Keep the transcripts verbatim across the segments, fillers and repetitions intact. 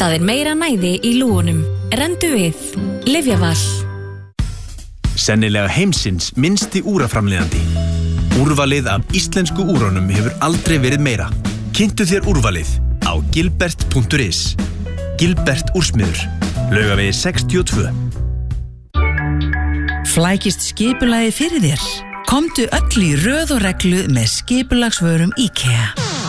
Það er meira næði í lúgunum. Rendu við. Lyfjaval. Sennilega heimsins minnsti úraframleiðandi. Úrvalið af íslensku úrunum hefur aldrei verið meira. Kynntu þér úrvalið á gilbert punktur is. Gilbert úrsmiður. Laugavegi sextíu og tvö. Flækist skipulagið fyrir þér? Komdu öll í röð og reglu með skipulagsvörum IKEA.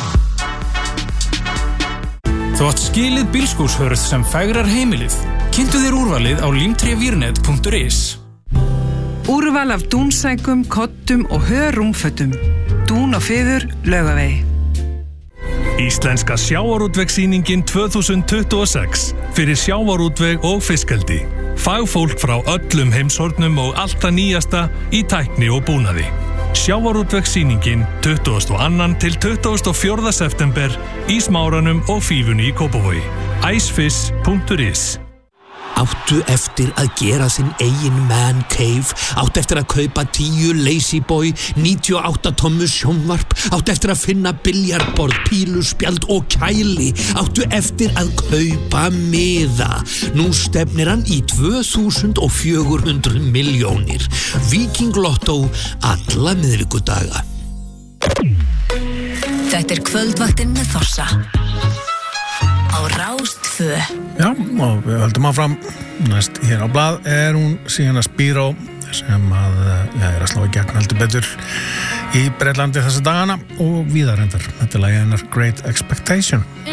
Þú átt skilið bílskúrshörð sem fegrar heimilið. Kynntu þér úrvalið á limtrevírnet punktur is. Úrval af dúnsækum, kottum og hörrúmfötum. Dún og fiður, Laugavegi. Íslenska sjávarútvegssýningin tvö þúsund tuttugu og sex fyrir sjávarútveg og fiskeldi. Fagfólk frá öllum heimshornum og allt það nýjasta í tækni og búnaði. Sjávarútvegssýningin tuttugasta og annan til tuttugasta og fjórða september í Smáranum og Fífunni í Kópavogi. icefish punktur is. Áttu eftir að gera þinn eigin man cave, áttu eftir að kaupa tíu Lazy Boy, níutíu og átta tommu sjónvarp, áttu eftir að finna biljarborð, píluspjald og kæli, áttu eftir að kaupa miða. Nú stefnir hann í tvö þúsund og fjögur hundruð milljónir. Viking Lotto alla miðvikudaga. Þetta er kvöldvaktin með Þorsa. Á Rás tvö. Já, og við höldum áfram. Næst hér á blað er hún síðan að Spiro sem að, já, er að slá í gegn heldur betur í Bretlandi þessa dagana og víðar endar. Þetta er lagið hennar Great Expectation.